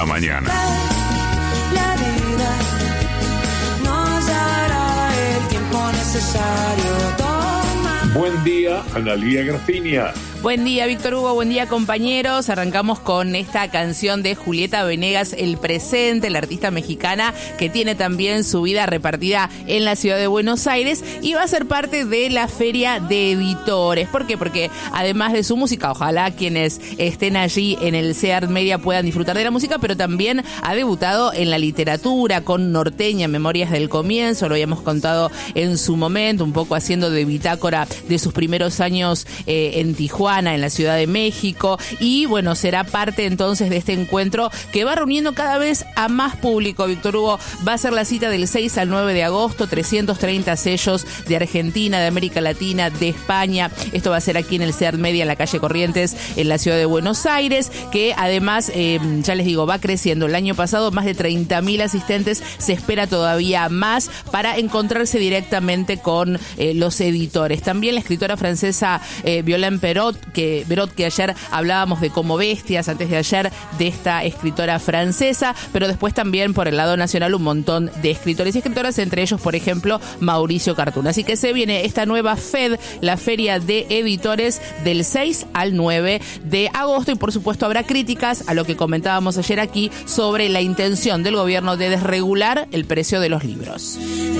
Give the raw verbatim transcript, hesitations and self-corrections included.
la mañana. La vida nos dará el tiempo necesario. Toma. Buen día, Analía Grafinia. Buen día, Víctor Hugo, buen día, compañeros. Arrancamos con esta canción de Julieta Venegas, El Presente, la artista mexicana que tiene también su vida repartida en la ciudad de Buenos Aires y va a ser parte de la Feria de Editores. ¿Por qué? Porque además de su música, ojalá quienes estén allí en el Seat Media puedan disfrutar de la música, pero también ha debutado en la literatura con Norteña, Memorias del Comienzo, lo habíamos contado en su momento, un poco haciendo de bitácora de sus primeros años eh, en Tijuana, en la Ciudad de México, y bueno, será parte entonces de este encuentro que va reuniendo cada vez a más público. Víctor Hugo, va a ser la cita del seis al nueve de agosto, trescientos treinta sellos de Argentina, de América Latina, de España. Esto va a ser aquí en el Seat Media, en la calle Corrientes, en la ciudad de Buenos Aires, que además, eh, ya les digo, va creciendo. El año pasado más de treinta mil asistentes, se espera todavía más para encontrarse directamente con eh, los editores. También la escritora francesa eh, Violaine Perot, que Berot, que ayer hablábamos de Como Bestias, antes de ayer de esta escritora francesa, pero después también por el lado nacional un montón de escritores y escritoras, entre ellos, por ejemplo, Mauricio Cartún. Así que se viene esta nueva F E D, la Feria de Editores, del seis al nueve de agosto, y por supuesto habrá críticas a lo que comentábamos ayer aquí sobre la intención del gobierno de desregular el precio de los libros.